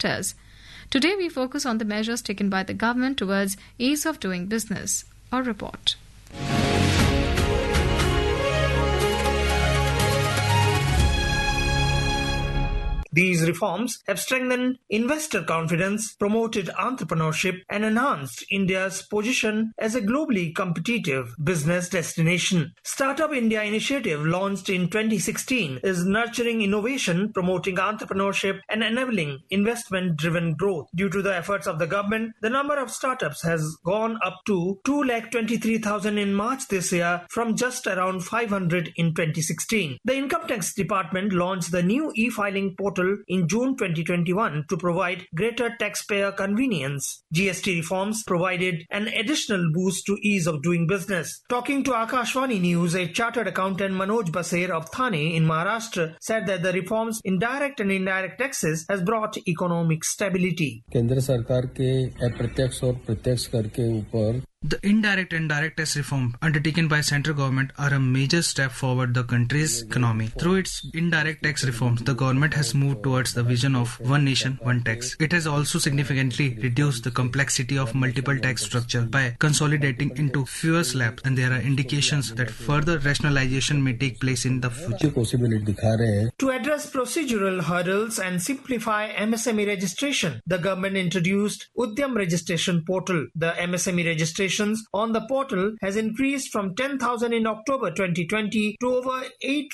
sectors. Today we focus on the measures taken by the government towards ease of doing business. A report. These reforms have strengthened investor confidence, promoted entrepreneurship, and enhanced India's position as a globally competitive business destination. Startup India initiative launched in 2016 is nurturing innovation, promoting entrepreneurship, and enabling investment-driven growth. Due to the efforts of the government, the number of startups has gone up to 223,000 in March this year from just around 500 in 2016. The Income Tax Department launched the new e-filing portal in June 2021 to provide greater taxpayer convenience. GST reforms provided an additional boost to ease of doing business. Talking to Akashvani News, a chartered accountant Manoj Baser of Thane in Maharashtra said that the reforms in direct and indirect taxes has brought economic stability. केंद्र सरकार के अप्रत्यक्ष और प्रत्यक्ष कर के ऊपर The indirect and direct tax reform undertaken by central government are a major step forward the country's economy. Through its indirect tax reforms, the government has moved towards the vision of one nation, one tax. It has also significantly reduced the complexity of multiple tax structure by consolidating into fewer slabs, and there are indications that further rationalization may take place in the future. To address procedural hurdles and simplify MSME registration, the government introduced Udyam Registration Portal. The MSME registration on the portal has increased from 10,000 in October 2020 to over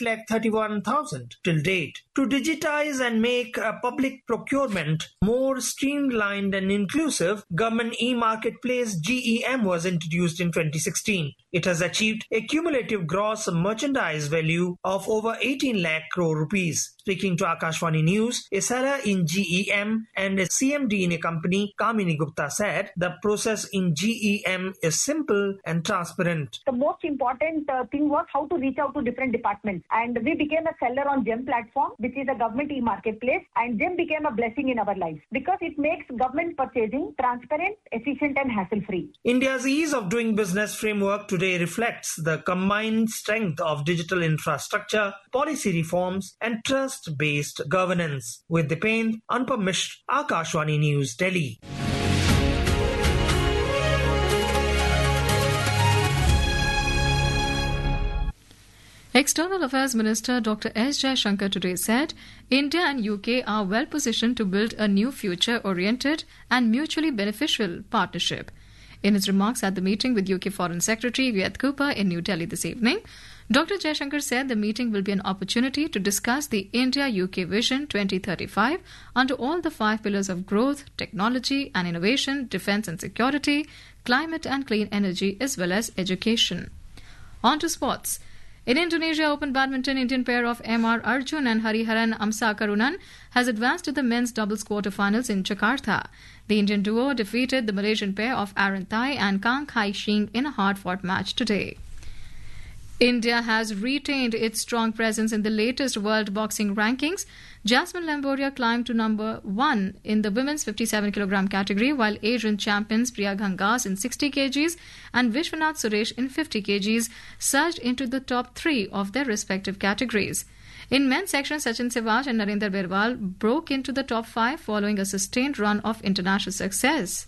8,31,000 till date. To digitize and make public procurement more streamlined and inclusive, Government e-Marketplace GEM was introduced in 2016. It has achieved a cumulative gross merchandise value of over 18 lakh crore rupees. Speaking to Akashvani News, a seller in GEM and a CMD in a company, Kamini Gupta said, the process in GEM is simple and transparent. The most important thing was how to reach out to different departments. And we became a seller on GEM platform, which is a government e-marketplace. And GEM became a blessing in our lives because it makes government purchasing transparent, efficient and hassle-free. India's ease of doing business framework today reflects the combined strength of digital infrastructure, policy reforms and trust-based governance. With Dipen, Anupam Mishra, Akashvani News, Delhi. External Affairs Minister Dr. S. Jaishankar today said India and UK are well positioned to build a new future-oriented and mutually beneficial partnership. In his remarks at the meeting with UK Foreign Secretary Vyeth Cooper in New Delhi this evening, Dr. Jaishankar said the meeting will be an opportunity to discuss the India-UK Vision 2035 under all the 5 pillars of growth, technology and innovation, defence and security, climate and clean energy as well as education. On to sports. In Indonesia Open Badminton, Indian pair of M.R. Arjun and Hariharan Amsakarunan has advanced to the men's doubles quarterfinals in Jakarta. The Indian duo defeated the Malaysian pair of Aaron Thai and Kang Kai Shing in a hard-fought match today. India has retained its strong presence in the latest World Boxing Rankings. Jasmine Lamboria climbed to number 1 in the women's 57 kg category, while Asian champions Priya Gangas in 60 kgs and Vishwanath Suresh in 50 kgs surged into the top 3 of their respective categories. In men's section, Sachin Sehwag and Narendra Berwal broke into the top 5 following a sustained run of international success.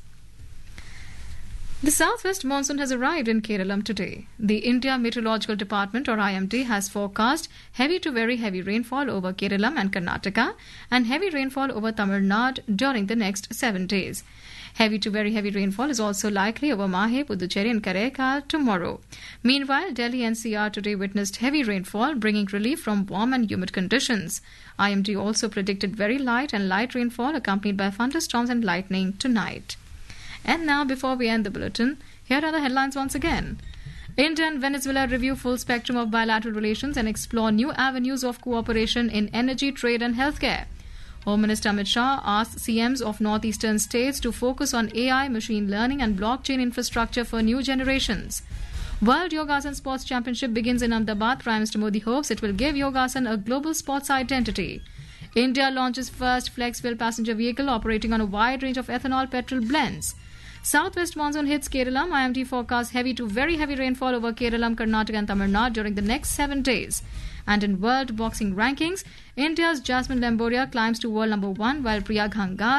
The southwest monsoon has arrived in Kerala today. The India Meteorological Department or IMD has forecast heavy to very heavy rainfall over Kerala and Karnataka and heavy rainfall over Tamil Nadu during the next 7 days. Heavy to very heavy rainfall is also likely over Mahe, Puducherry and Karaikal tomorrow. Meanwhile, Delhi NCR today witnessed heavy rainfall, bringing relief from warm and humid conditions. IMD also predicted very light and light rainfall accompanied by thunderstorms and lightning tonight. And now, before we end the bulletin, here are the headlines once again. India and Venezuela review full spectrum of bilateral relations and explore new avenues of cooperation in energy, trade and healthcare. Home Minister Amit Shah asked CMs of northeastern states to focus on AI, machine learning and blockchain infrastructure for new generations. World Yogasan Sports Championship begins in Ahmedabad. Prime Minister Modi hopes it will give Yogasan a global sports identity. India launches first flex-fuel passenger vehicle operating on a wide range of ethanol petrol blends. Southwest monsoon hits Kerala. IMD forecasts heavy to very heavy rainfall over Kerala, Karnataka and Tamil Nadu during the next 7 days. And in World Boxing Rankings, India's Jasmine Lamboria climbs to world number 1 while Priya Gangas